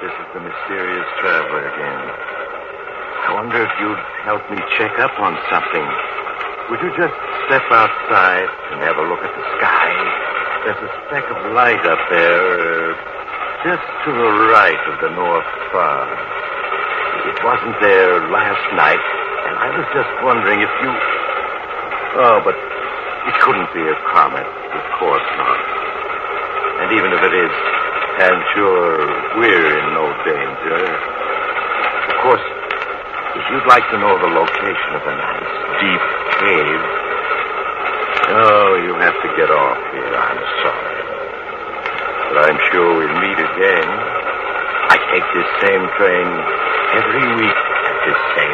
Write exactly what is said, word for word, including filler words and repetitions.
This is the mysterious traveler again. I wonder if you'd help me check up on something. Would you just step outside and have a look at the sky? There's a speck of light up there, uh, just to the right of the North Star. It wasn't there last night, and I was just wondering if you... Oh, but it couldn't be a comet. Of course not. And even if it is, I'm sure we're in no danger. Of course, if you'd like to know the location of a nice, deep cave... Oh, you have to get off here. I'm sorry. But I'm sure we'll meet again. I take this same train every week at this same